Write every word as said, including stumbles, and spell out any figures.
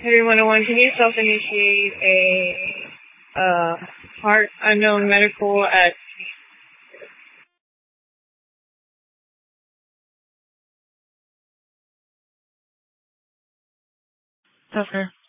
three one zero one, can you self-initiate a uh, heart unknown medical at Tucker?